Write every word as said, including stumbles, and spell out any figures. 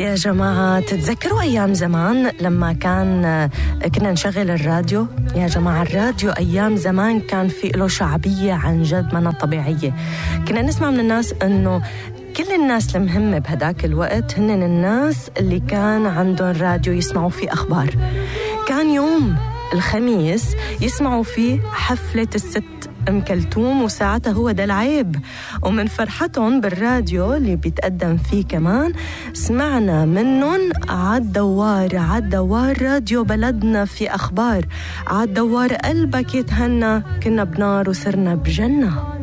يا جماعة تتذكروا أيام زمان لما كان كنا نشغل الراديو؟ يا جماعة الراديو أيام زمان كان في له شعبية عن جد منا طبيعية. كنا نسمع من الناس أنه كل الناس المهمة بهداك الوقت هن الناس اللي كان عندهم راديو يسمعوا فيه أخبار. كان يوم الخميس يسمعوا فيه حفلة الست أم كلثوم، وساعتها هو ده العيب. ومن فرحتهم بالراديو اللي بيتقدم فيه كمان سمعنا منهم عالدوار عالدوار راديو بلدنا في أخبار، عالدوار قلبك يتهنى، كنا بنار وصرنا بجنة.